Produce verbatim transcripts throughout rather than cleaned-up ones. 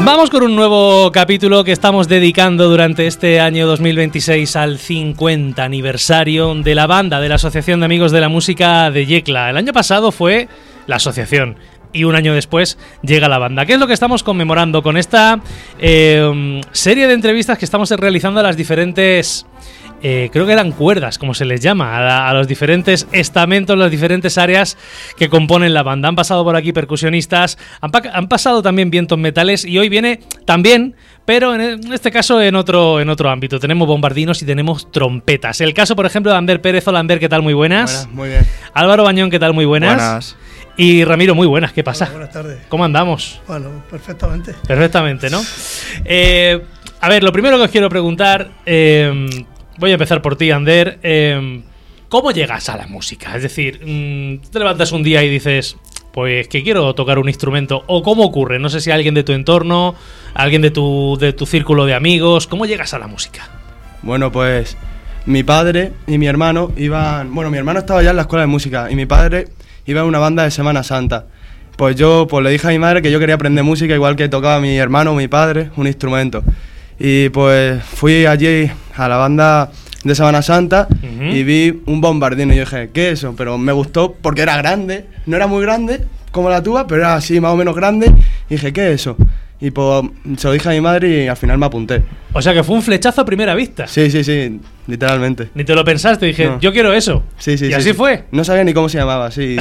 Vamos con un nuevo capítulo que estamos dedicando durante este año dos mil veintiséis al cincuenta aniversario de la banda de la Asociación de Amigos de la Música de Yecla. El año pasado fue la asociación y un año después llega la banda. ¿Qué es lo que estamos conmemorando con esta eh, serie de entrevistas que estamos realizando a las diferentes... Eh, creo que eran cuerdas, como se les llama, a, la, a los diferentes estamentos, las diferentes áreas que componen la banda. Han pasado por aquí percusionistas, han, pa- han pasado también vientos metales y hoy viene también, pero en este caso en otro, en otro ámbito. Tenemos bombardinos y tenemos trompetas. El caso, por ejemplo, de Ander Pérez. Hola, Ander, ¿qué tal? Muy buenas. Buenas, muy bien. Álvaro Bañón, ¿qué tal? Muy buenas. Buenas. Y Ramiro, muy buenas. ¿Qué pasa? Hola, buenas tardes. ¿Cómo andamos? Bueno, perfectamente. Perfectamente, ¿no? Eh, a ver, lo primero que os quiero preguntar... Eh, Voy a empezar por ti, Ander. Eh, ¿Cómo llegas a la música? Es decir, mmm, te levantas un día y dices, pues que quiero tocar un instrumento. ¿O cómo ocurre? No sé si alguien de tu entorno, alguien de tu, de tu círculo de amigos. ¿Cómo llegas a la música? Bueno, pues mi padre y mi hermano iban... Bueno, mi hermano estaba ya en la escuela de música y mi padre iba en una banda de Semana Santa. Pues yo pues le dije a mi madre que yo quería aprender música igual que tocaba mi hermano o mi padre, un instrumento. Y pues fui allí a la banda de Semana Santa uh-huh. y vi un bombardino y yo dije, ¿qué es eso? Pero me gustó porque era grande, no era muy grande como la tuba, pero era así más o menos grande y dije, ¿qué es eso? Y pues se lo dije a mi madre y al final me apunté. O sea que fue un flechazo a primera vista. Sí, sí, sí, literalmente. Ni te lo pensaste, dije, no. yo quiero eso. Sí, sí, y sí. así sí. fue. No sabía ni cómo se llamaba, sí.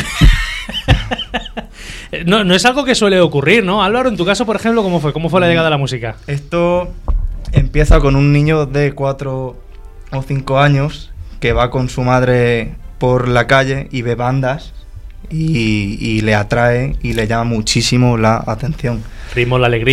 no, no es algo que suele ocurrir, ¿no? Álvaro, en tu caso, por ejemplo, ¿cómo fue? ¿Cómo fue la llegada a la música? Esto empieza con un niño de cuatro o cinco años que va con su madre por la calle y ve bandas y, y le atrae y le llama muchísimo la atención. Ritmo, la alegría.